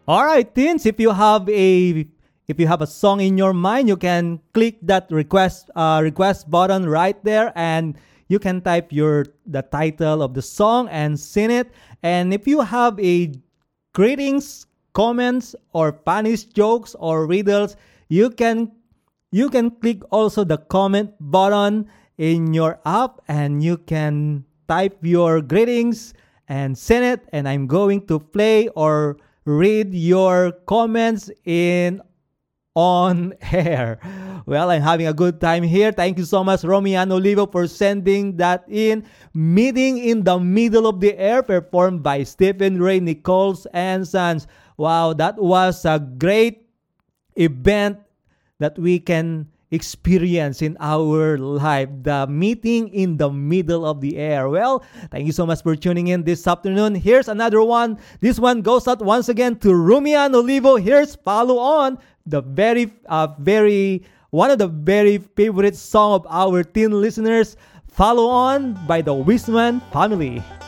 All right, teens, if you have a song in your mind, you can click that request button right there, and you can type the title of the song and sing it. And if you have a greetings, comments, or Spanish jokes or riddles, you can click also the comment button in your app, and you can type your greetings and send it, and I'm going to play or read your comments in on air. Well, I'm having a good time here. Thank you so much, Romian Olivo, for sending that in. Meeting in the Middle of the Air, performed by Stephen Ray Nichols and Sons. Wow, that was a great event that we can experience in our life, the meeting in the middle of the air. Well, thank you so much for tuning in this afternoon. Here's another one. This one goes out once again to Rumian Olivo. Here's Follow On, the one of the very favorite song of our teen listeners, Follow On by the Wisman family.